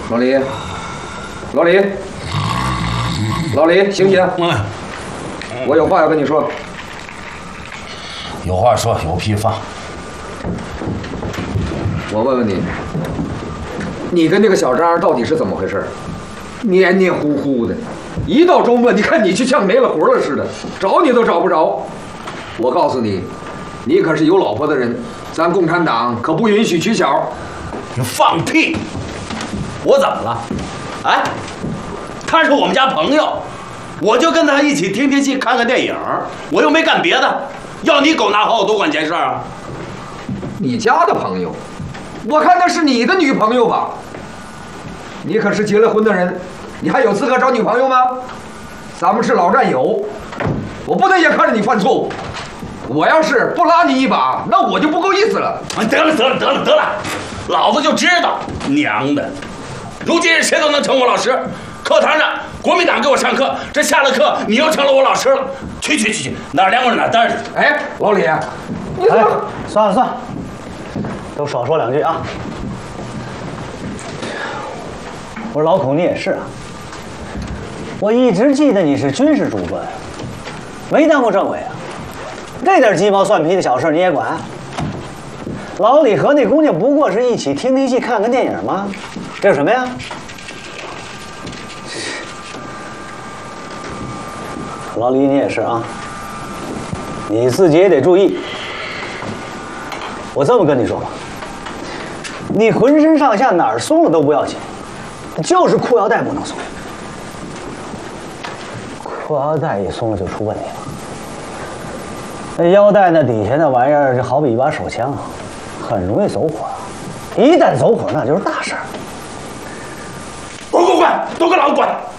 老李，老李，老李，醒醒！我有话要跟你说。 有话说，有屁放。 我问问你，你跟那个小张到底是怎么回事？黏黏糊糊的，一到周末，你看你就像没了魂了似的，找你都找不着。我告诉你，你可是有老婆的人，咱共产党可不允许娶小。 你放屁！我怎么了？哎，他是我们家朋友，我就跟他一起听听戏，看看电影，我又没干别的，要你狗拿好多管闲事啊！ 你家的朋友，我看那是你的女朋友吧？你可是结了婚的人，你还有资格找女朋友吗？咱们是老战友，我不能眼看着你犯错误。我要是不拉你一把，那我就不够意思了。 得了，老子就知道娘的！如今谁都能成我老师。课堂上国民党给我上课，这下了课你又成了我老师了。去，哪儿凉快哪儿待着。 哎，老李，你哎，算了，都少说两句啊。我说老孔，你也是啊。我一直记得你是军事主官，没当过政委啊。这点鸡毛蒜皮的小事你也管？老李和那姑娘不过是一起听听戏、看看电影吗？这是什么呀？老李，你也是啊，你自己也得注意。我这么跟你说吧，你浑身上下哪儿松了都不要紧，就是裤腰带不能松。裤腰带一松了就出问题了。那腰带那底下那玩意儿就好比一把手枪，很容易走火。一旦走火，那就是大事儿。 滚！都给老子滚！